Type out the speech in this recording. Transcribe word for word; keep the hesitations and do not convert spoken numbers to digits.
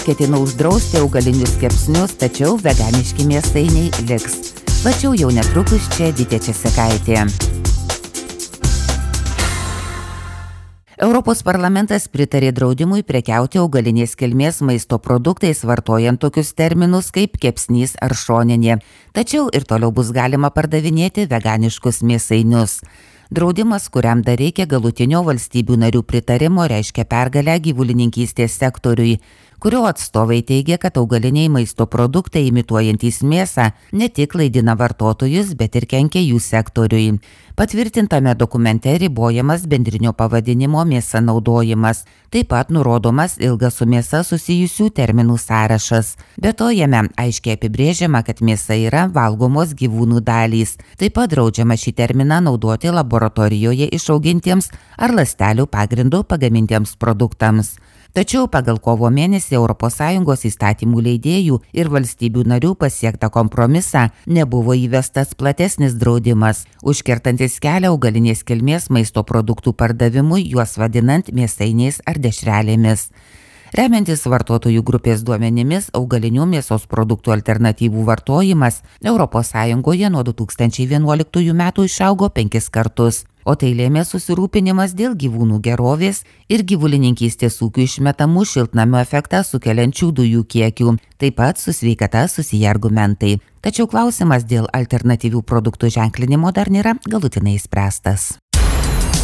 Ketina uždrausti augalinius kepsnius, tačiau veganiški mėsainiai liks. Plačiau jau netrukus čia Vytė Česekaitė. Europos parlamentas pritarė draudimui prekiauti augalinės kilmės maisto produktais, vartojant tokius terminus kaip kepsnys ar šoninė. Tačiau ir toliau bus galima pardavinėti veganiškus mėsainius. Draudimas, kuriam dar reikia galutinio valstybių narių pritarimo, reiškia pergalę gyvulininkystės sektoriui, kurio atstovai teigia, kad augaliniai maisto produktai imituojantys mėsą ne tik klaidina vartotojus, bet ir kenkia jų sektoriui. Patvirtintame dokumente ribojamas bendrinio pavadinimo mėsa naudojimas, taip pat nurodomas ilgas su mėsa susijusių terminų sąrašas. Be to jame aiškiai apibrėžiama, kad mėsa yra valgomos gyvūnų dalys. Taip pat draudžiama šį terminą naudoti laboratorijoje išaugintiems ar ląstelių pagrindų pagamintiems produktams. Tačiau pagal kovo mėnesį Europos Sąjungos įstatymų leidėjų ir valstybių narių pasiektą kompromisą nebuvo įvestas platesnis draudimas, užkertantis kelią augalinės kilmės maisto produktų pardavimui, juos vadinant mėsainiais ar dešrelėmis. Remiantis vartotojų grupės duomenimis, augalinių mėsos produktų alternatyvų vartojimas Europos Sąjungoje nuo du tūkstančiai vienuoliktųjų metų išaugo penkis kartus. O tai lėmė susirūpinimas dėl gyvūnų gerovės ir gyvulininkystės ūkių išmetamų šiltnamio efektą sukeliančių dujų kiekių, taip pat su sveikata susiję argumentai. Tačiau klausimas dėl alternatyvių produktų ženklinimo dar nėra galutinai išspręstas.